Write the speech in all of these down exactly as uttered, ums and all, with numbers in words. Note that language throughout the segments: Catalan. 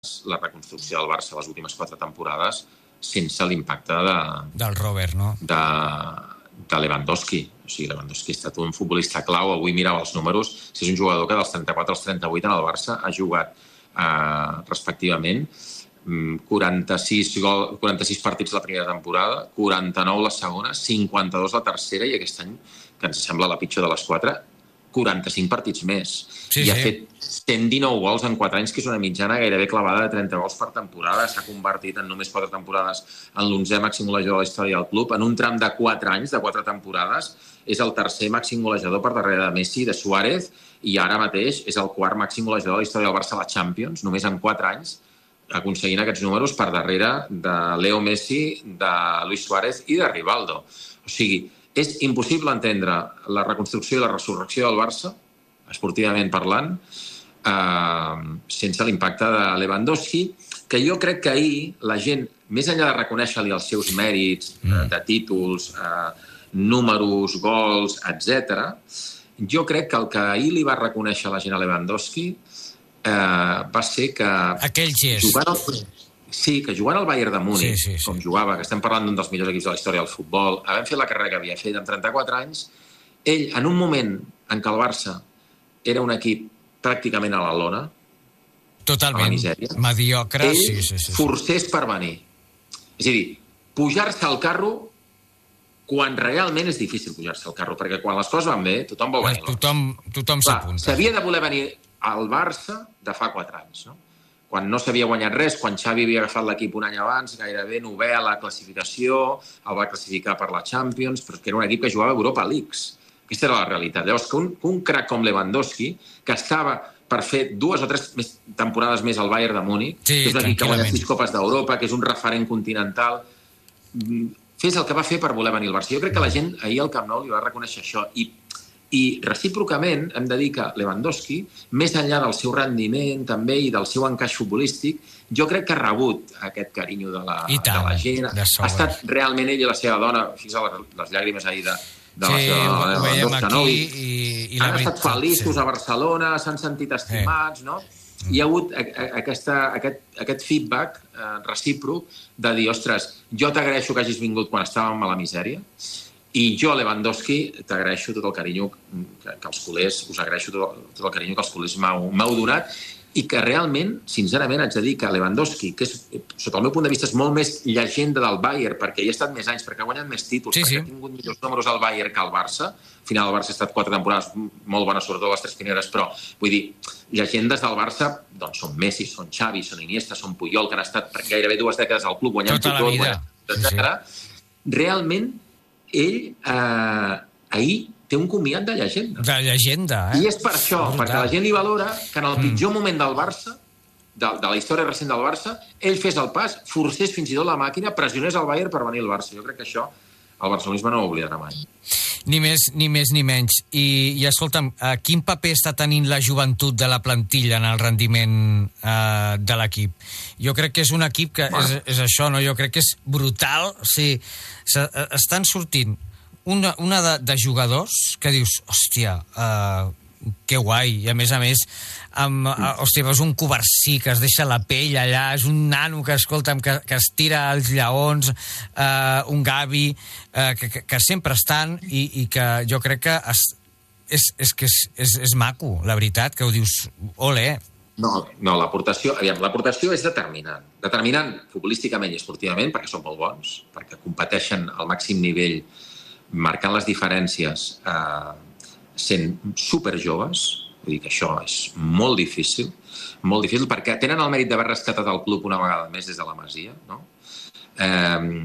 la reconstrucció del Barça les últimes quatre temporades sense l'impacte de... Del Robert, no? De, de Lewandowski. O sigui, Lewandowski ha estat un futbolista clau. Avui mirava els números. Si és un jugador que dels trenta-quatre als trenta-vuit en el Barça ha jugat eh, respectivament quaranta-sis, gol, quaranta-sis partits la primera temporada, quaranta-nou la segona, cinquanta-dos la tercera i aquest any, que ens sembla la pitjor de les quatre, quaranta-cinc partits més. Sí, I ha sí. fet cent dinou gols en quatre anys, que és una mitjana gairebé clavada de trenta gols per temporada. S'ha convertit en només quatre temporades en l'onzè màxim golejador de la història del club. En un tram de quatre anys, de quatre temporades, és el tercer màxim golejador per darrere de Messi, de Suárez, i ara mateix és el quart màxim golejador de la història del Barça a la Champions, només en quatre anys, aconseguint aquests números per darrere de Leo Messi, de Luis Suárez i de Rivaldo. O sigui, és impossible entendre la reconstrucció i la resurrecció del Barça, esportivament parlant, eh, sense l'impacte de Lewandowski, que jo crec que ahir la gent, més enllà de reconèixer-li els seus mèrits eh, de títols, eh, números, gols, etcètera, jo crec que el que ahir li va reconèixer la gent a Lewandowski eh, va ser que... Aquell gest. Jugant al... Sí, que jugant al Bayern de Múnich, sí, sí, sí. com jugava, que estem parlant d'un dels millors equips de la història del futbol, havent fet la carrera que havia fet amb trenta-quatre anys, ell, en un moment en què el Barça era un equip pràcticament a la lona, totalment, a la misèria, mediocre, ell sí, sí, sí. forcés per venir. És a dir, pujar-se al carro quan realment és difícil pujar-se al carro, perquè quan les coses van bé, tothom vol venir. Tothom, tothom s'apunta. S'havia de voler venir al Barça de fa quatre anys, no? Quan no s'havia guanyat res, quan Xavi havia agafat l'equip un any abans, gairebé novè a la classificació, el va classificar per la Champions, però que era un equip que jugava a Europa Leagues. Aquesta era la realitat. Llavors, que un, que un crac com Lewandowski, que estava per fer dues o tres més, temporades més al Bayern de Múnich, sí, que és un equip que ha guanyat sis copes d'Europa, que és un referent continental, fes el que va fer per voler venir al Barça. Jo crec que la gent ahir al Camp Nou li va reconèixer això. I I recíprocament hem de dir que Lewandowski, més enllà del seu rendiment també i del seu encaix futbolístic, jo crec que ha rebut aquest carinyo de la, tant, de la gent. De ha estat realment ell i la seva dona, fixa les, les llàgrimes ahir de, de sí, la seva dona, ho veiem aquí, no? I, i, i han la estat veritat, feliços sí. a Barcelona, s'han sentit estimats, sí. No? Hi ha hagut aquesta, aquest, aquest feedback eh, recíproc de dir, ostres, jo t'agraeixo que hagis vingut quan estàvem a la misèria, i jo, Lewandowski, t'agraeixo tot el carinyo que, que els culers, us agraeixo tot, tot el carinyo que els culers m'heu donat i que realment, sincerament, haig de dir que Lewandowski, que és, sota el meu punt de vista, és molt més llegenda del Bayern, perquè hi ha estat més anys, perquè ha guanyat més títols, sí, perquè sí. Ha tingut millors números al Bayern que al Barça. Al final el Barça ha estat quatre temporades molt bones, sobretot les tres primeres, però vull dir, llegendes del Barça doncs, són Messi, són Xavi, són Iniesta, són Puyol, que han estat gairebé dues dècades al club guanyant tota títol, la vida. etcètera. Sí, sí. Realment, ell eh, ahir té un comiat de llegenda. De llegenda, eh? I és per això, brutal. Perquè la gent li valora que en el pitjor mm. moment del Barça, de, de la història recent del Barça, ell fes el pas, forcés fins i tot la màquina, pressionés el Bayern per venir al Barça. Jo crec que això el barcelonisme no ho oblidarà mai. Ni més ni més ni menys. I, i escolta'm, uh, quin paper està tenint la joventut de la plantilla en el rendiment uh, de l'equip? Jo crec que és un equip que bueno. és, és això, no? Jo crec que és brutal. O sigui, estan sortint una, una de, de jugadors que dius, hòstia, uh, que guai, i a més a més amb, uh, hòstia, veus un Covarsí que es deixa la pell allà, és un nano que, escolta'm, que, que es tira als lleons, uh, un Gavi uh, que, que, que sempre estan i, i que jo crec que es, és, és, que és, és, és maco, la veritat, que ho dius, ole. No, no, l'aportació, aviam, l'aportació és determinant. Determinant futbolísticament i esportivament, perquè són molt bons, perquè competeixen al màxim nivell, marcant les diferències eh, sent superjoves, vull dir que això és molt difícil, molt difícil, perquè tenen el mèrit d'haver rescatat el club una vegada més des de la Masia, no? Eh,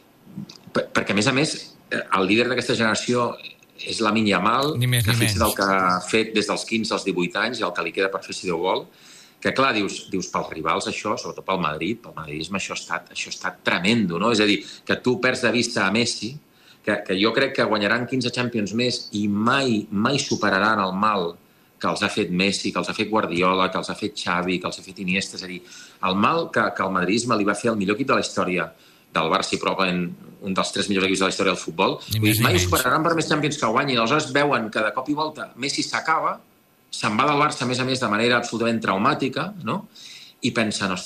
perquè, a més a més, el líder d'aquesta generació és Lamine Yamal, que fixa't el que ha fet des dels quinze als divuit anys i el que li queda per fer si deu gol, que clar, dius, dius pels rivals això, sobretot pel Madrid, pel madridisme això ha estat, això ha estat tremendo, no? És a dir, que tu perds de vista a Messi, que, que jo crec que guanyaran quinze Champions més i mai, mai superaran el mal que els ha fet Messi, que els ha fet Guardiola, que els ha fet Xavi, que els ha fet Iniesta, és a dir, el mal que, que el madridisme li va fer al millor equip de la història del Barça i probablement un dels tres millors equips de la història del futbol, i mai superaran per més Champions que guanyin. Aleshores veuen que de cop i volta Messi s'acaba, se'n va del Barça, a més a més, de manera absolutament traumàtica, no? i pensen,